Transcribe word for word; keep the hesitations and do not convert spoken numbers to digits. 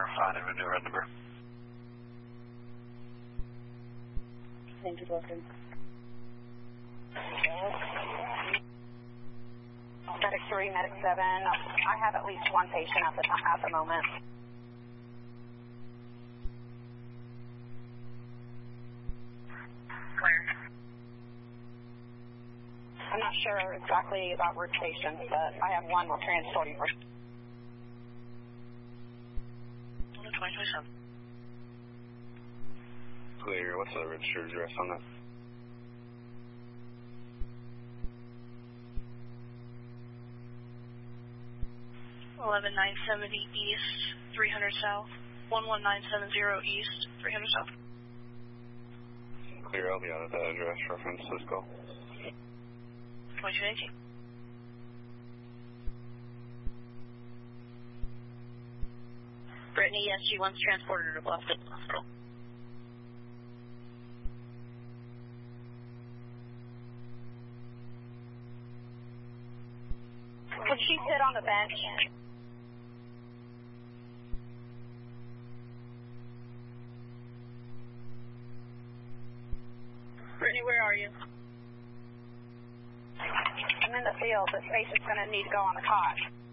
fine, I'm a new run number. Thank you, Doctor. Medic three, Medic seven. I have at least one patient at the, at the moment. Clear. I'm not sure exactly about root patients, but I have one we're transporting for. twenty twenty-seven. Clear, what's the registered address on that? eleven nine seventy East, three hundred South. one one nine seven zero East, three hundred South. Clear, I'll be out at that address. Reference this call. twenty-two eighteen. Brittany, yes, she wants transported to Bluffton Hospital. Could she sit on the bench? Brittany, where are you? I'm in the field. This patient's going to need to go on the cot.